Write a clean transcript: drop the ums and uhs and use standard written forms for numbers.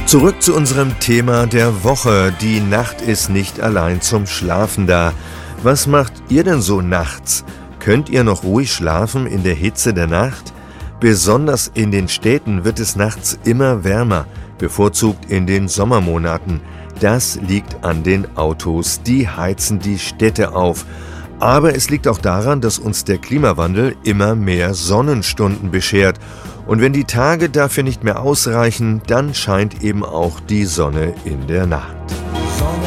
Zurück zu unserem Thema der Woche. Die Nacht ist nicht allein zum Schlafen da. Was macht ihr denn so nachts? Könnt ihr noch ruhig schlafen in der Hitze der Nacht? Besonders in den Städten wird es nachts immer wärmer, bevorzugt in den Sommermonaten. Das liegt an den Autos, die heizen die Städte auf. Aber es liegt auch daran, dass uns der Klimawandel immer mehr Sonnenstunden beschert. Und wenn die Tage dafür nicht mehr ausreichen, dann scheint eben auch die Sonne in der Nacht.